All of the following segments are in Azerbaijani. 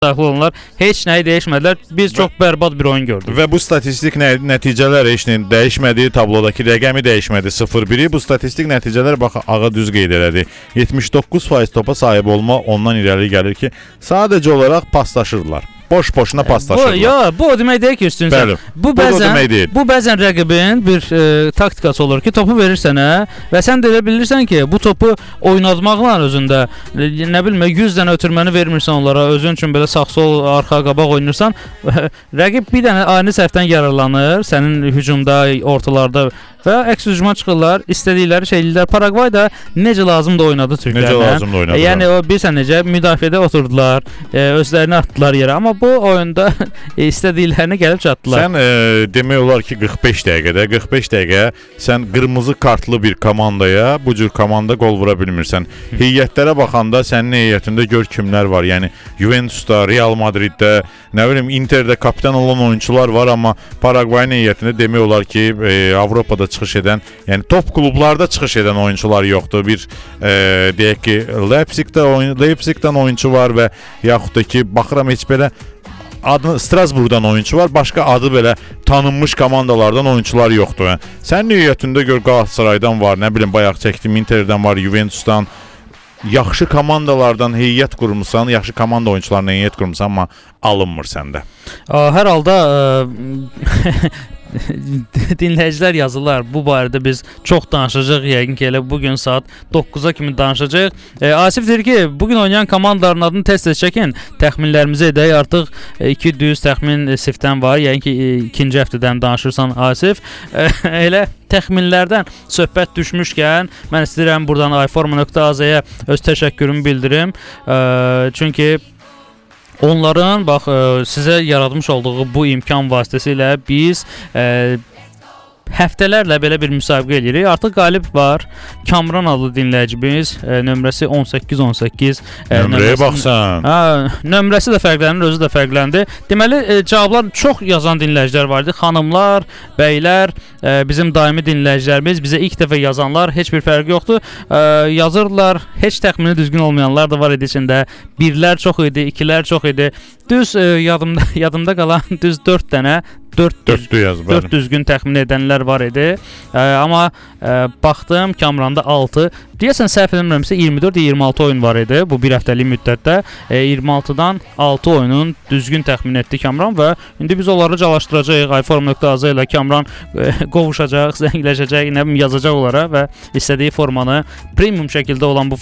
daxil olanlar heç nəyi dəyişmədilər. Biz çox bərbad bir oyun gördük. Və bu statistik nəticələr heç nə dəyişmədi, tablodakı rəqəmi dəyişmədi 0-1-i. Bu statistik nəticələr bax Ağa düz qeyd elədi. 79% topa sahib olma ondan irəli gəlir ki, sadəcə olaraq paslaşırdılar. Boş-boşuna paslaşırlar. Bu o demək deyil ki, üstünsən. Bu bəzən rəqibin bir taktikası olur ki, topu verir sənə və sən də elə bilirsən ki, bu topu oynatmaqla özündə nə bilmə 100 dənə ötürməni vermirsən onlara, özün üçün belə sağ-sol, arxa-qabaq oynayırsan, rəqib bir dənə ani səhvdən yararlanır, sənin hücumda, ortalarda və əks hücuma çıxırlar, istədikləri şeylər. Paragvay da necə lazımdır oynadı türklərlə. Necə lazımdır oynadı. Yəni o bilirsən necə müdafiədə oturdular, özlərini atdılar yerə, amma bu oyunda istədiklərini gəlib çatdılar. Sən demək olar ki 45 dəqiqə sən qırmızı kartlı bir komandaya, bu cür komanda qol vura bilmirsən. Heyətlərə baxanda sənin heyətində gör kimlər var. Yəni Juventusda, Real Madriddə, nə bilim Interdə kapitan olan oyunçular var, amma Paragvayın heyətində demək olar ki Avropada çıxış edən, yəni top klublarda çıxış edən oyunçular yoxdur. Bir deyək ki Leipzigdən oyunçu var və yaxud da ki baxıram heç belə adı Strasburgdan oyunçu var, başqa adı belə tanınmış komandalardan oyunçular yoxdur. Sənin heyətində gör Qalatasaraydan var, nə bilim bayaq çəkdim Interdən var, Juventusdan, yaxşı komandalardan heyət qurmusan, yaxşı komanda oyunçularına heyət qurmusan, amma alınmır səndə. Hər halda dinləyicilər yazırlar. Bu barədə biz çox danışacağıq. Yəqin ki, elə bugün saat 9-a kimi danışacağıq. Asif deyir ki, bugün oynayan komandaların adını tez-tez çəkin. Təxminlərimizi edək. Artıq 2 düz təxmin sifdən var. Yəqin ki, ikinci həftədən danışırsan Asif. Elə təxminlərdən söhbət düşmüşkən, mən istəyirəm buradan iforma.az-ya öz təşəkkürümü bildirim. Çünki onların bax sizə yaratmış olduğu bu imkan vasitəsilə biz həftələrlə belə bir müsabiqə edirik. Artıq qalib var. Kamran adlı dinləyicimiz, nömrəsi 1818. Nömrəyə baxsan. Nömrəsi də fərqlənir, özü də fərqləndi. Deməli, cavablar çox yazan dinləyicilər var idi. Xanımlar, bəylər, bizim daimi dinləyicilərimiz, bizə ilk dəfə yazanlar, heç bir fərqi yoxdur. Yazırdılar, heç təxmini düzgün olmayanlar da var idi içində. Birlər çox idi, ikilər çox idi. Düz yadımda qalan düz 4 dənə 4 düzgün təxmin edənlər var idi. Amma baxdım Kamranda 6. Deyəsən səhv eləmirəmsə 24-26 oyun var idi bu bir həftəlik müddətdə. 26-dan 6 oyunun düzgün təxmin etdi Kamran və indi biz onları calaşdıracağıq. iforma.az ilə Kamran qovuşacaq, zəngləşəcək, nə bilim yazacaq onlara və istədiyi formanı premium şəkildə olan bu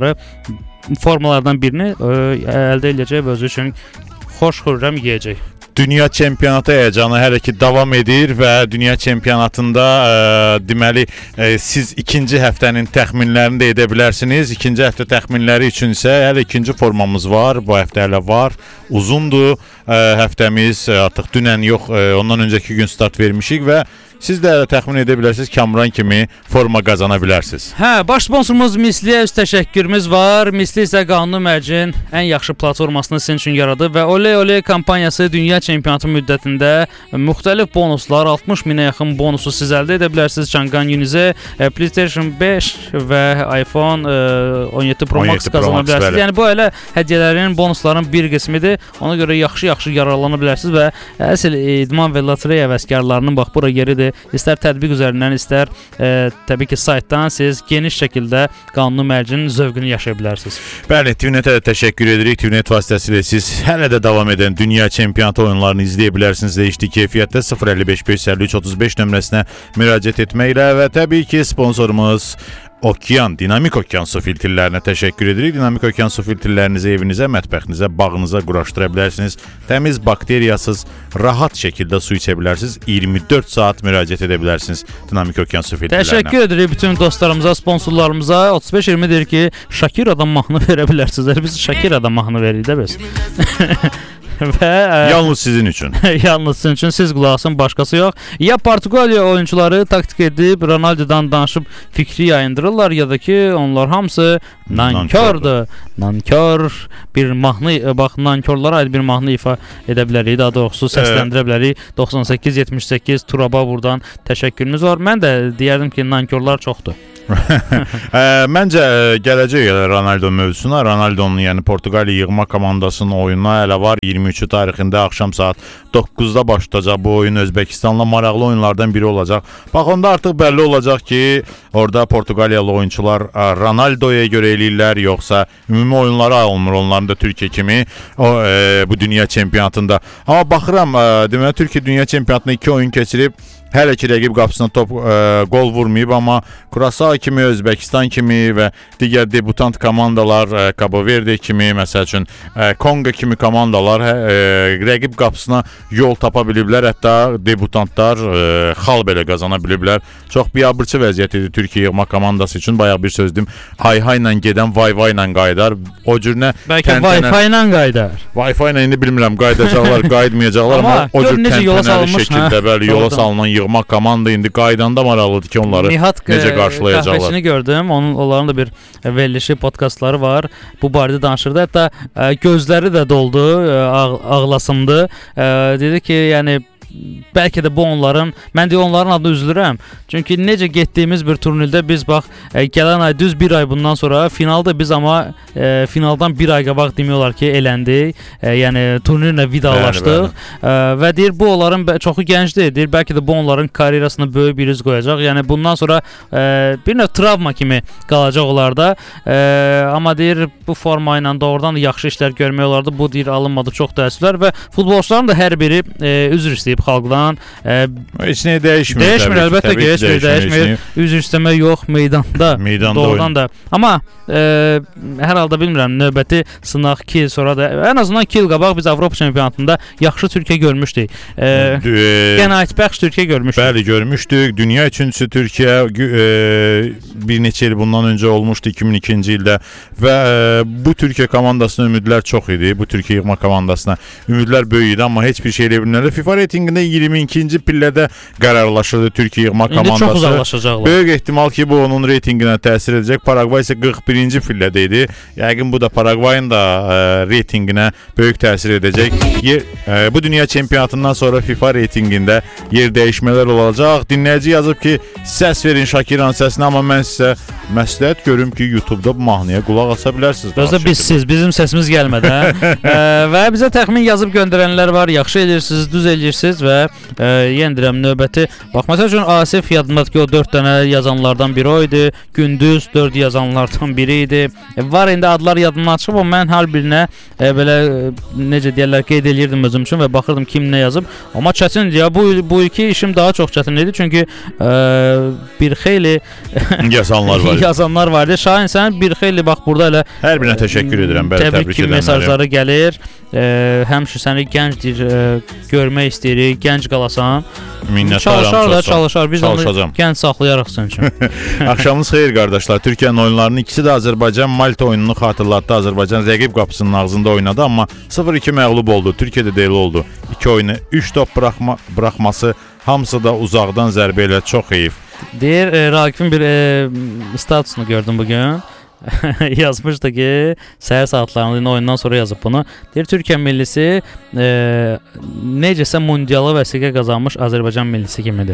formalardan birini əldə edəcək və özü üçün xoş-xürrəm yeyəcək. Dünya çempionatı həyəcanı hələ ki davam edir və dünya çempionatında deməli siz ikinci həftənin təxminlərini də edə bilərsiniz. İkinci həftə təxminləri üçün isə hələ ikinci formamız var. Bu həftə hələ var. Uzundur həftəmiz. Artıq dünən yox, ondan öncəki gün start vermişik və siz də təxmin edə bilərsiniz, Kamran kimi forma qazana bilərsiniz. Baş sponsorumuz Misliyə öz təşəkkürümüz var. Misli isə qanuni mərcin ən yaxşı platformasını sizin üçün yaradıb və Oley kampaniyası dünya çempionatı müddətində müxtəlif bonuslar, 60 minə yaxın bonusu siz əldə edə bilərsiniz. Changan Unize, PlayStation 5 və iPhone 17 Pro Max qazana bilərsiniz. Yəni bu elə hədiyyələrin, bonusların bir qismidir. Ona görə yaxşı yararlana bilərsiniz və əsl idman və lotereya həvəskarlarının bax bura yeridir. İstər tətbiq üzərindən, istər təbii ki saytdan siz geniş şəkildə qanuni mərcinin zövqünü yaşaya bilərsiniz. Bəli, TVNet-ə də təşəkkür edirik. TVNet vasitəsilə siz hələ də davam edən dünya çempionatı oyunlarını izləyə bilərsiniz. HD keyfiyyətdə 055 553 35 nömrəsinə müraciət etməklə və təbii ki sponsorumuz Okean, Dinamik Okean su filtrlərinə təşəkkür edirik. Dinamik Okean su filtrlərinizi evinizə, mətbəxinizə, bağınıza quraşdıra bilərsiniz. Təmiz, bakteriyasız, rahat şəkildə su içə bilərsiniz. 24 saat müraciət edə bilərsiniz Dinamik Okean su filtrlərinə. Təşəkkür edirik bütün dostlarımıza, sponsorlarımıza. 35-20 deyir ki, Şakira'dan mahnı verə bilərsiniz. Biz Şakira'dan mahnı veririk də biz. Və yalnız sizin üçün. Yalnız sizin üçün, siz qulaq asın, başqası yox. Ya Portuqaliya oyunçuları taktik edib Ronaldo'dan danışıb fikri yayındırırlar, ya da ki onlar hamısı nankördür. Nankör bir mahnı, bax nankorlara aid bir mahnı ifa edə bilərik, daha doğrusu səsləndirə bilərik. 98-78 Turaba buradan təşəkkürümüz var. Mən də deyərdim ki, nankorlar çoxdur. Məncə gələcək Ronaldo mövzusuna, Ronaldo'nun yəni Portuqaliya yığma komandasının oyununa hələ var. 23 tarixində axşam saat 9-da başlayacaq bu oyun. Özbəkistanla maraqlı oyunlardan biri olacaq. Bax onda artıq bəlli olacaq ki, orada Portuqaliyalı oyunçular Ronaldo'ya görə eləyirlər, yoxsa ümumi oyunlara alınmır onların da Türkiyə kimi bu dünya çempionatında. Amma baxıram, deməli Türkiyə dünya çempionatında 2 oyun keçirib. Hələ ki rəqib qapısına gol vurmayıb, amma Curaçao kimi, Özbəkistan kimi və digər debutant komandalar, Cabo Verde kimi, məsəl üçün Kongo kimi komandalar rəqib qapısına yol tapa biliblər. Hətta debutantlar xal belə qazana biliblər. Çox biabırçı vəziyyət idi Türkiyə yığma komandası üçün. Bayaq bir sözdüm, hay-hay ilə gedən vay-vay ilə qayıdar. O cür nə bəlkə Wi-Fi ilə qayıdar. Wi-Fi ilə indi bilmirəm, qayıdacaqlar, qayıtmayacaqlar, amma o cür təntənəli şəkildə bəli yola salınan yığma komanda indi qaydanda maraqlıdır ki, onları necə qarşılayacaqlar. Kahvesini gördüm. Onların da bir verilişi podkastları var. Bu barədə danışırdı. Hətta gözləri də doldu, ağlasımdı. Dedi ki, yəni bəlkə də bu onların, mən də onların adını üzülürəm. Çünki necə getdiyimiz bir turnirdə biz bax gələn ay düz bir ay bundan sonra finalda biz amma finaldan bir ay qabaq demək olar ki eləndik. Yəni turnirlə vidalaşdıq və deyir bu onların çoxu gəncdir. Deyir bəlkə də bu onların karyerasına böyük bir iz qoyacaq. Yəni bundan sonra bir növ travma kimi qalacaq onlarda. Amma deyir bu forma ilə doğrudan da yaxşı işlər görmək olardı. Bu deyir alınmadı, çox təəssüflər və futbolçuların da hər biri üzr istəyib xalqdan. Heç nə dəyişmir. Dəyişmir, əlbəttə ki, heç nə dəyişmir. Üzr istəmək yox, meydanda doğrudan da. Amma hər halda bilmirəm, növbəti sınaq 2 il sonra da ən azından 2 il qabaq biz Avropa çempionatında yaxşı Türkiyə görmüşdük. Qənaətbəxş Türkiyə görmüşdük. Bəli, görmüşdük. Dünya üçüncüsü Türkiyə bir neçə il bundan öncə olmuşdu, 2002-ci ildə və bu Türkiyə komandasına ümidlər çox idi. Bu Türkiyə yığma komandasına ümidlər böyük idi, amma heç bir şey elə bilmirlər. FIFA reytinqində 22-ci pillədə qərarlaşırdı Türkiyə yığma komandası. İndi çox uzaqlaşacaqlar. Böyük ehtimal ki, bu onun reytinqinə təsir edəcək. Paragvay isə 41-ci pillədə idi. Yəqin bu da Paragvayın da reytinqinə böyük təsir edəcək. Bu dünya çempionatından sonra FIFA reytinqində yer dəyişmələr olacaq. Dinləyici yazıb ki, səs verin Şakiranın səsinə, amma mən sizə məsləhət görüm ki, YouTube-da bu mahnıya qulaq asa bilərsiniz. Özdə bizim səsimiz gəlmədən və bizə təxmin yazıb göndərənlər var. Yaxşı edirsiniz, düz edirsiniz və yenə deyirəm növbəti. Bax məsəl üçün Asif yadımdadır ki, o 4 dənə yazanlardan biri o idi. Gündüz 4 yazanlardan biri idi. Var indi adlar yadımdan çıxıb, amma mən hər birinə belə necə deyirlər qeyd eləyirdim özüm üçün və baxırdım kim nə yazıb. Amma çətin idi ya. Bu iki işim daha çox çətin idi çünki bir xeyli yazanlar var idi. Şahin sən bir xeyli bax burada elə hər birinə təşəkkür edirəm. Təbrik mesajları gəlir. Həmişə səni gəncdir görmək istəyirik, gənc qalasan. Minnətdaram. Çalışar. Biz onu gənc saxlayarıq sənin üçün. Axşamınız xeyir qardaşlar. Türkiyənin oyunlarının ikisi də Azərbaycan Malta oyununu xatırlatdı. Azərbaycan rəqib qapısının ağzında oynadı, amma 0-2 məğlub oldu. Türkiyədə də elə oldu. 2 oyunu 3 top buraxması, hamısı da uzaqdan zərbə ilə çox heyif. Deyir Raqifin bir statusunu gördüm bugün. Yazmışdı ki, səhər saatlarında oyundan sonra yazıb bunu. Deyir Türkiyə millisi necəsə mundialı vəsiqə qazanmış Azərbaycan millisi kimidir.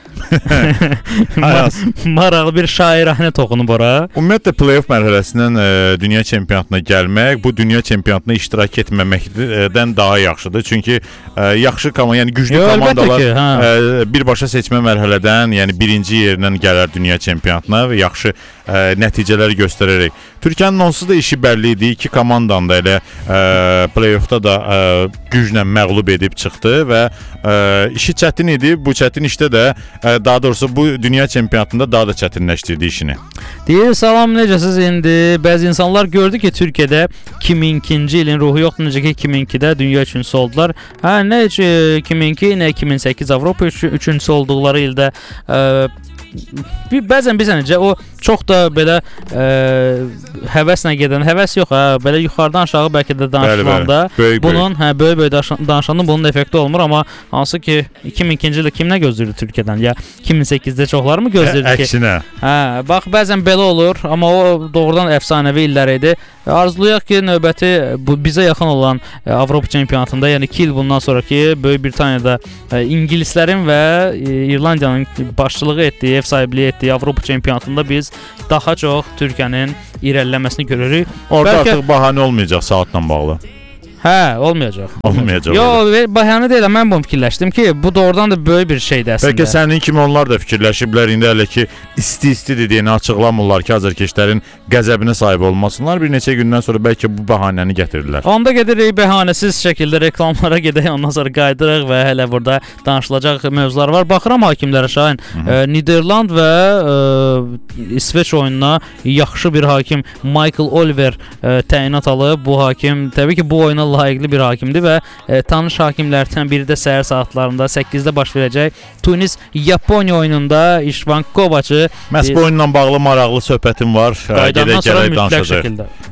Maraqlı bir şairanə toxunub ora. Ümumiyyətlə play-off mərhələsindən dünya çempionatına gəlmək bu dünya çempionatına iştirak etməməkdən daha yaxşıdır. Çünki yaxşı yəni güclü komandalar birbaşa seçmə mərhələdən, yəni birinci yerindən gələr dünya çempionatına və yaxşı nəticələr göstərərək. Türkiyənin onsuz da işi bəlli idi. 2 komandanı da elə play-offda da güclə məğlub edib çıxdı və işi çətin idi. Bu çətin işdə də daha doğrusu bu dünya çempionatında daha da çətinləşdirdi işini. Deyir, salam, necəsiz indi? Bəzi insanlar gördü ki, Türkiyədə 2002-ci ilin ruhu yoxdur, necə ki 2002-də dünya üçüncüsü oldular. Nə 2002, nə 2008 Avropa üçüncüsü olduqları ildə bəzən necə o çox da belə həvəslə gedən, həvəs yox, belə yuxarıdan aşağı bəlkə də danışılanda bunun böyük danışanda bunun effekti olmur, amma hansı ki 2002-ci ildə kim nə gözləyirdi Türkiyədən? Ya 2008-də çoxları mı gözləyirdi ki? Əksinə. Bax bəzən belə olur, amma o doğrudan əfsanəvi illər idi. Arzulayaq ki, növbəti bizə yaxın olan Avropa çempionatında, yəni 2 il bundan sonraki Böyük Britaniyada ingilislərin və İrlandiyanın başçılığı etdiyi, ev sahibliyi etdiyi Avropa çempionatında biz biz daha çox Türkiyənin irəliləməsini görürük. Orada artıq bahanə olmayacaq saatla bağlı. Hə, olmayacaq. Olmayacaq. Yox, bəhanə deyil. Mən bunu fikirləşdim ki, bu doğrudan da böyük bir şeydir əslində. Bəlkə sənin kimi onlar da fikirləşiblər. İndi hələ ki isti dediyini açıqlamırlar ki, azərkeşlərin qəzəbinə sahib olmasınlar. Bir neçə gündən sonra bəlkə bu bəhanəni gətirirlər. Onda gedirik bəhanəsiz şəkildə reklamlara gedək, ondan sonra qayıdırıq və hələ burada danışılacaq mövzular var. Baxıram hakimlərə Şahin. Niderland və İsveç oyununa yaxşı bir hakim Michael Oliver təyinat alıb. Bu hakim təbii ki, bu oyuna layiqli bir hakimdir və tanış hakimlərdən biri də səhər saatlarında 8-də baş verəcək Tunis-Yaponiya oyununda İşvan Kovaçı. Məhz bu oyunla bağlı maraqlı söhbətim var. Qayıdandan sonra mütləq şəkildə.